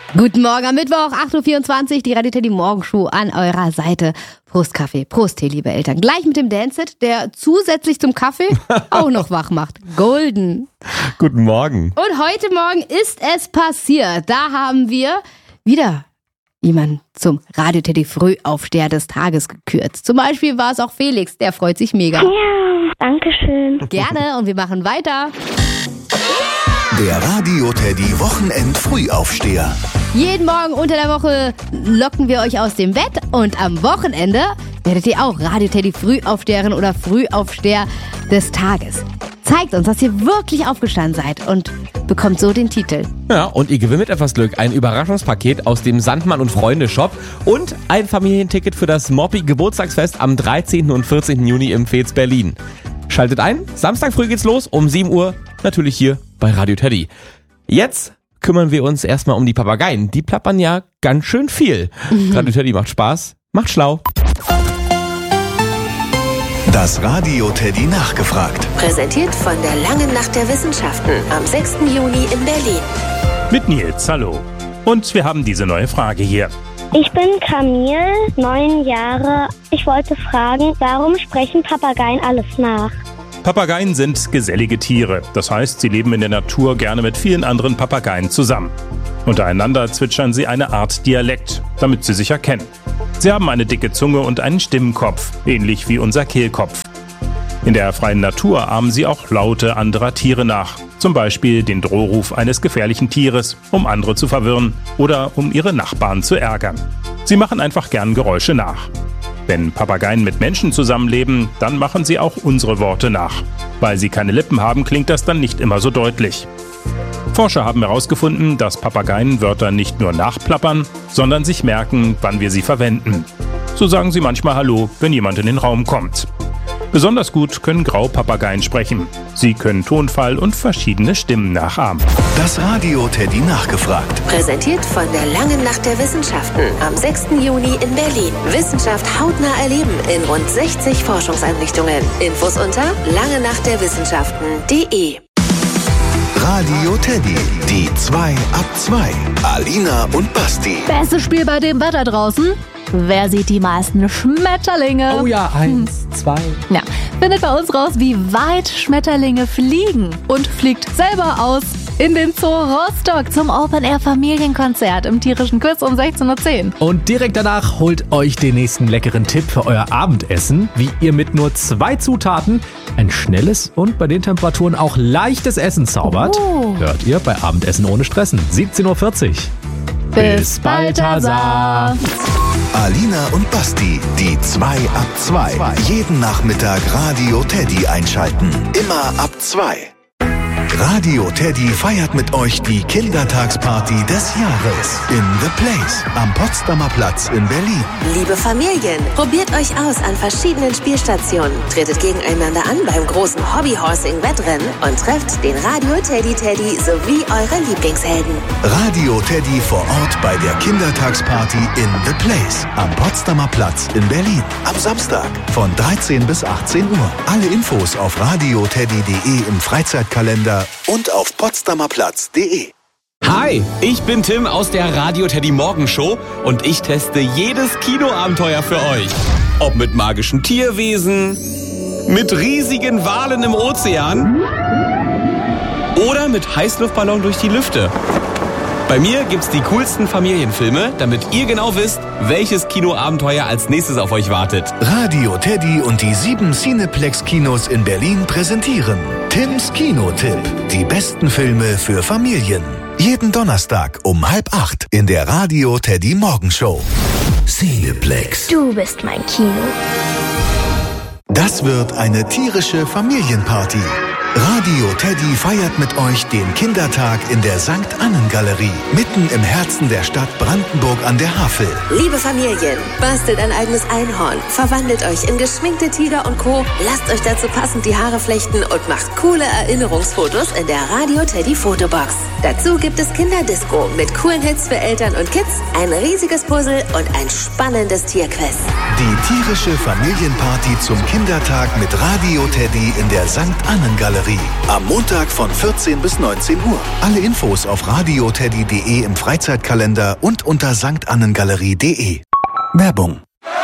Guten Morgen am Mittwoch, 8.24 Uhr, die Radio Teddy Morgenshow an eurer Seite. Prost Kaffee, Prost Tee, liebe Eltern. Gleich mit dem Dance-Hit, der zusätzlich zum Kaffee auch noch wach macht. Golden. Guten Morgen. Und heute Morgen ist es passiert. Da haben wir wieder jemanden zum Radio Teddy Frühaufsteher des Tages gekürt. Zum Beispiel war es auch Felix, der freut sich mega. Ja, danke schön. Gerne, und wir machen weiter. Der Radio Teddy Wochenend Frühaufsteher. Jeden Morgen unter der Woche locken wir euch aus dem Bett und am Wochenende werdet ihr auch Radio Teddy Frühaufsteherin oder Frühaufsteher des Tages. Zeigt uns, dass ihr wirklich aufgestanden seid und bekommt so den Titel. Ja, und ihr gewinnt mit etwas Glück ein Überraschungspaket aus dem Sandmann und Freunde Shop und ein Familienticket für das Moppi Geburtstagsfest am 13. und 14. Juni im Veets Berlin. Schaltet ein, Samstag früh geht's los, um 7 Uhr, natürlich hier bei Radio Teddy. Jetzt kümmern wir uns erstmal um die Papageien. Die plappern ja ganz schön viel. Radio Teddy macht Spaß, macht schlau. Das Radio Teddy nachgefragt. Präsentiert von der Langen Nacht der Wissenschaften am 6. Juni in Berlin. Mit Nils, hallo. Und wir haben diese neue Frage hier. Ich bin Camille, 9 Jahre. Ich wollte fragen, warum sprechen Papageien alles nach? Papageien sind gesellige Tiere. Das heißt, sie leben in der Natur gerne mit vielen anderen Papageien zusammen. Untereinander zwitschern sie eine Art Dialekt, damit sie sich erkennen. Sie haben eine dicke Zunge und einen Stimmenkopf, ähnlich wie unser Kehlkopf. In der freien Natur ahmen sie auch Laute anderer Tiere nach. Zum Beispiel den Drohruf eines gefährlichen Tieres, um andere zu verwirren oder um ihre Nachbarn zu ärgern. Sie machen einfach gern Geräusche nach. Wenn Papageien mit Menschen zusammenleben, dann machen sie auch unsere Worte nach. Weil sie keine Lippen haben, klingt das dann nicht immer so deutlich. Forscher haben herausgefunden, dass Papageien Wörter nicht nur nachplappern, sondern sich merken, wann wir sie verwenden. So sagen sie manchmal Hallo, wenn jemand in den Raum kommt. Besonders gut können Graupapageien sprechen. Sie können Tonfall und verschiedene Stimmen nachahmen. Das Radio Teddy nachgefragt. Präsentiert von der Langen Nacht der Wissenschaften am 6. Juni in Berlin. Wissenschaft hautnah erleben in rund 60 Forschungseinrichtungen. Infos unter langenachtderwissenschaften.de. Radio Teddy, die 2 ab 2. Alina und Basti. Bestes Spiel bei dem Wetter draußen? Wer sieht die meisten Schmetterlinge? Oh ja, 1, 2. Ja, findet bei uns raus, wie weit Schmetterlinge fliegen und fliegt selber aus in den Zoo Rostock zum Open-Air-Familienkonzert im tierischen Quiz um 16.10 Uhr. Und direkt danach holt euch den nächsten leckeren Tipp für euer Abendessen, wie ihr mit nur 2 Zutaten ein schnelles und bei den Temperaturen auch leichtes Essen zaubert. Hört ihr bei Abendessen ohne Stressen, 17.40 Uhr. Bis Balthasar. Alina und Basti, die 2 ab 2. Jeden Nachmittag Radio Teddy einschalten. Immer ab 2. Radio Teddy feiert mit euch die Kindertagsparty des Jahres in The Place am Potsdamer Platz in Berlin. Liebe Familien, probiert euch aus an verschiedenen Spielstationen, tretet gegeneinander an beim großen Hobbyhorsing-Wettrennen und trefft den Radio Teddy sowie eure Lieblingshelden. Radio Teddy vor Ort bei der Kindertagsparty in The Place am Potsdamer Platz in Berlin. Am Samstag von 13 bis 18 Uhr. Alle Infos auf radioteddy.de im Freizeitkalender und auf potsdamerplatz.de. Hi, ich bin Tim aus der Radio Teddy Morgenshow und ich teste jedes Kinoabenteuer für euch. Ob mit magischen Tierwesen, mit riesigen Walen im Ozean oder mit Heißluftballon durch die Lüfte. Bei mir gibt's die coolsten Familienfilme, damit ihr genau wisst, welches Kinoabenteuer als nächstes auf euch wartet. Radio Teddy und die 7 Cineplex-Kinos in Berlin präsentieren Tims Kinotipp. Die besten Filme für Familien. Jeden Donnerstag um 7:30 in der Radio Teddy Morgenshow. Cineplex. Du bist mein Kino. Das wird eine tierische Familienparty. Radio Teddy feiert mit euch den Kindertag in der St. Annen-Galerie, mitten im Herzen der Stadt Brandenburg an der Havel. Liebe Familien, bastelt ein eigenes Einhorn, verwandelt euch in geschminkte Tiger und Co., lasst euch dazu passend die Haare flechten und macht coole Erinnerungsfotos in der Radio Teddy Fotobox. Dazu gibt es Kinderdisco mit coolen Hits für Eltern und Kids, ein riesiges Puzzle und ein spannendes Tierquiz. Die tierische Familienparty zum Kindertag mit Radio Teddy in der St. Annen-Galerie. Annengalerie. Am Montag von 14 bis 19 Uhr. Alle Infos auf radioteddy.de im Freizeitkalender und unter stannengalerie.de. Werbung.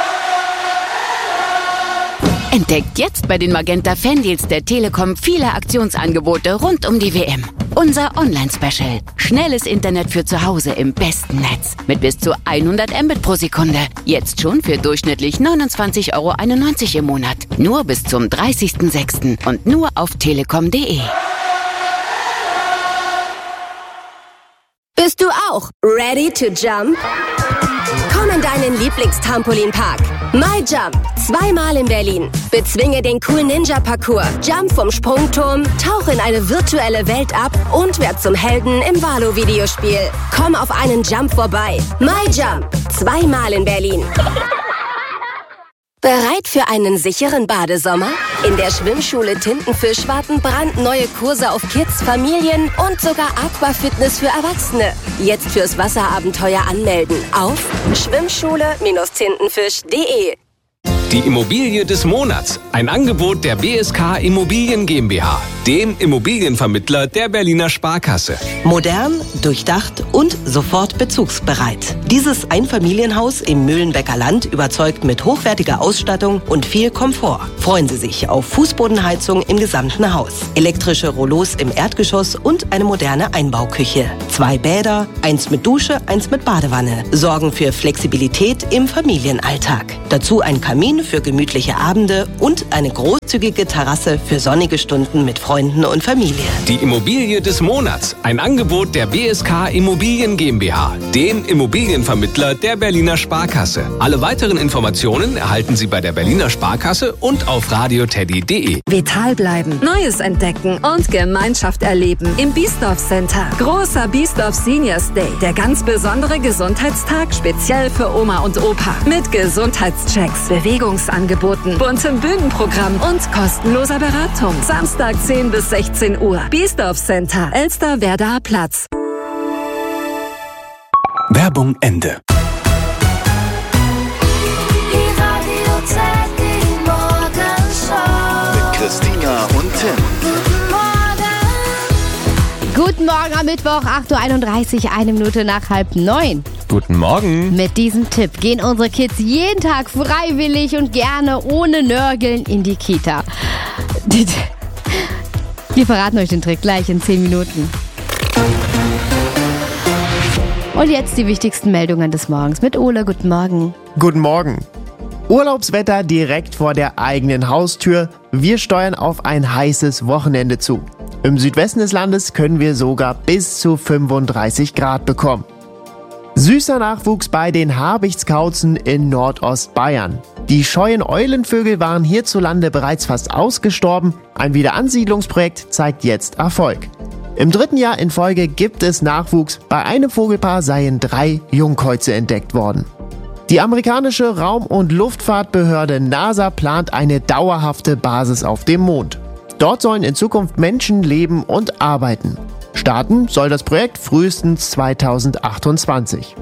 Entdeckt jetzt bei den Magenta Fandeals der Telekom viele Aktionsangebote rund um die WM. Unser Online-Special. Schnelles Internet für zu Hause im besten Netz. Mit bis zu 100 Mbit pro Sekunde. Jetzt schon für durchschnittlich 29,91 € im Monat. Nur bis zum 30.06. und nur auf telekom.de. Bist du auch ready to jump? Komm in deinen Lieblingstrampolinpark. MyJump. 2-mal in Berlin. Bezwinge den coolen Ninja-Parcours. Jump vom Sprungturm, tauch in eine virtuelle Welt ab und werd zum Helden im Valo-Videospiel. Komm auf einen Jump vorbei. MyJump. 2-mal in Berlin. Bereit für einen sicheren Badesommer? In der Schwimmschule Tintenfisch warten brandneue Kurse auf Kids, Familien und sogar Aquafitness für Erwachsene. Jetzt fürs Wasserabenteuer anmelden auf schwimmschule-tintenfisch.de. Die Immobilie des Monats. Ein Angebot der BSK Immobilien GmbH, dem Immobilienvermittler der Berliner Sparkasse. Modern, durchdacht und sofort bezugsbereit. Dieses Einfamilienhaus im Mühlenbecker Land überzeugt mit hochwertiger Ausstattung und viel Komfort. Freuen Sie sich auf Fußbodenheizung im gesamten Haus, elektrische Rollos im Erdgeschoss und eine moderne Einbauküche. 2 Bäder, 1 mit Dusche, 1 mit Badewanne. Sorgen für Flexibilität im Familienalltag. Dazu ein Kamin für gemütliche Abende und eine großzügige Terrasse für sonnige Stunden mit Freunden und Familie. Die Immobilie des Monats. Ein Angebot der BSK Immobilien GmbH, dem Immobilienvermittler der Berliner Sparkasse. Alle weiteren Informationen erhalten Sie bei der Berliner Sparkasse und auf radioteddy.de. Vital bleiben, Neues entdecken und Gemeinschaft erleben im Biesdorf Center. Großer Biesdorf Seniors Day. Der ganz besondere Gesundheitstag speziell für Oma und Opa. Mit Gesundheitschecks, Bewegungsangeboten, buntem Bühnenprogramm und kostenloser Beratung. Samstag 10 bis 16 Uhr. Biesdorf Center, Elsterwerdaer Platz. Werbung Ende. Mit Christina und Tim. Guten Morgen am Mittwoch, 8.31 Uhr, 1 Minute nach 8:30. Guten Morgen. Mit diesem Tipp gehen unsere Kids jeden Tag freiwillig und gerne ohne Nörgeln in die Kita. Wir verraten euch den Trick gleich in 10 Minuten. Und jetzt die wichtigsten Meldungen des Morgens mit Ole. Guten Morgen. Guten Morgen. Urlaubswetter direkt vor der eigenen Haustür. Wir steuern auf ein heißes Wochenende zu. Im Südwesten des Landes können wir sogar bis zu 35 Grad bekommen. Süßer Nachwuchs bei den Habichtskauzen in Nordostbayern. Die scheuen Eulenvögel waren hierzulande bereits fast ausgestorben. Ein Wiederansiedlungsprojekt zeigt jetzt Erfolg. Im 3. Jahr in Folge gibt es Nachwuchs. Bei einem Vogelpaar seien 3 Jungkäuze entdeckt worden. Die amerikanische Raum- und Luftfahrtbehörde NASA plant eine dauerhafte Basis auf dem Mond. Dort sollen in Zukunft Menschen leben und arbeiten. Starten soll das Projekt frühestens 2028.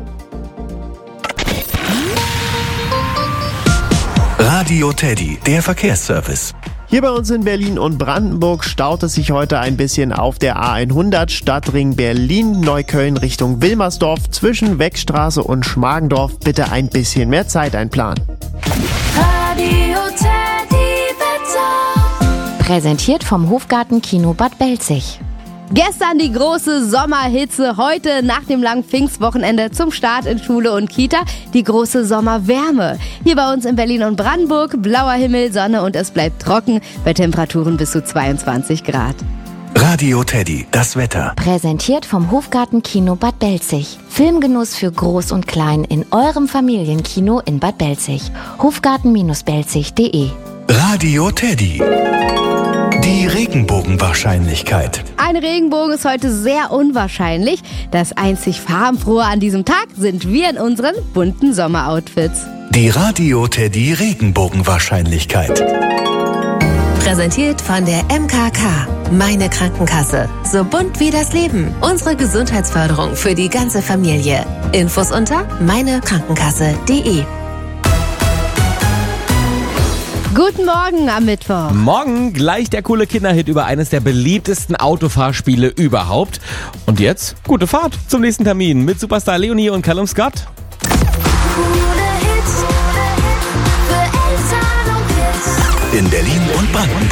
Radio Teddy, der Verkehrsservice. Hier bei uns in Berlin und Brandenburg staut es sich heute ein bisschen auf der A100 Stadtring Berlin-Neukölln Richtung Wilmersdorf zwischen Weckstraße und Schmargendorf. Bitte ein bisschen mehr Zeit einplanen. Radio Teddy Wetter. Präsentiert vom Hofgarten Kino Bad Belzig. Gestern die große Sommerhitze, heute nach dem langen Pfingstwochenende zum Start in Schule und Kita die große Sommerwärme. Hier bei uns in Berlin und Brandenburg blauer Himmel, Sonne und es bleibt trocken bei Temperaturen bis zu 22 Grad. Radio Teddy, das Wetter. Präsentiert vom Hofgarten Kino Bad Belzig. Filmgenuss für Groß und Klein in eurem Familienkino in Bad Belzig. Hofgarten-belzig.de. Radio Teddy. Die Regenbogenwahrscheinlichkeit. Ein Regenbogen ist heute sehr unwahrscheinlich. Das einzig Farbenfrohe an diesem Tag sind wir in unseren bunten Sommeroutfits. Die Radio Teddy Regenbogenwahrscheinlichkeit. Präsentiert von der MKK. Meine Krankenkasse. So bunt wie das Leben. Unsere Gesundheitsförderung für die ganze Familie. Infos unter meinekrankenkasse.de. Guten Morgen am Mittwoch. Morgen gleich der coole Kinderhit über eines der beliebtesten Autofahrspiele überhaupt. Und jetzt gute Fahrt zum nächsten Termin mit Superstar Leonie und Callum Scott. In Berlin und Brandenburg.